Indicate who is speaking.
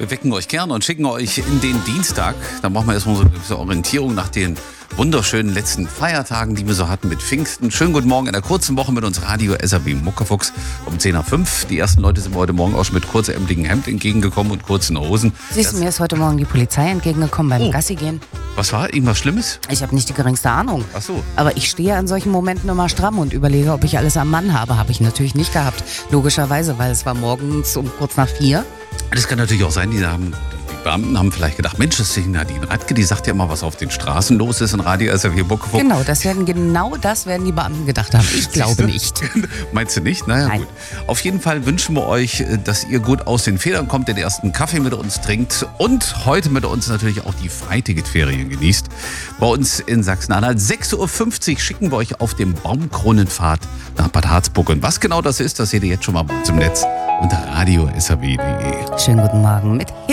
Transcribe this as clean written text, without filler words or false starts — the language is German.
Speaker 1: Wir wecken euch gerne und schicken euch in den Dienstag. Dann machen wir erstmal so eine gewisse Orientierung nach den wunderschönen letzten Feiertagen, die wir so hatten mit Pfingsten. Schönen guten Morgen in der kurzen Woche mit uns Radio SAW Muckefuchs um 10:05. Die ersten Leute sind mir heute Morgen auch schon mit kurzärmeligen Hemd entgegengekommen und kurzen Hosen.
Speaker 2: Siehst du, mir ist heute Morgen die Polizei entgegengekommen beim Gassi gehen.
Speaker 1: Was war? Irgendwas Schlimmes?
Speaker 2: Ich habe nicht die geringste Ahnung.
Speaker 1: Ach so.
Speaker 2: Aber ich stehe an solchen Momenten immer stramm und überlege, ob ich alles am Mann habe. Habe ich natürlich nicht gehabt. Logischerweise, weil es war morgens um kurz nach 4.
Speaker 1: Das kann natürlich auch sein, die Beamten haben vielleicht gedacht, Mensch, das ist die Nadine Radke, die sagt ja mal, was auf den Straßen los ist in Radio SAW Muckefuchs.
Speaker 2: Genau das werden die Beamten gedacht haben. Ich glaube nicht.
Speaker 1: Meinst du nicht? Naja,
Speaker 2: Nein.
Speaker 1: gut. Auf jeden Fall wünschen wir euch, dass ihr gut aus den Federn kommt, den ersten Kaffee mit uns trinkt und heute mit uns natürlich auch die Freiticketferien genießt. Bei uns in Sachsen-Anhalt 6:50 Uhr schicken wir euch auf dem Baumkronenpfad nach Bad Harzburg. Und was genau das ist, das seht ihr jetzt schon mal bei uns im Netz unter radio.sw.de.
Speaker 2: Schönen guten Morgen mit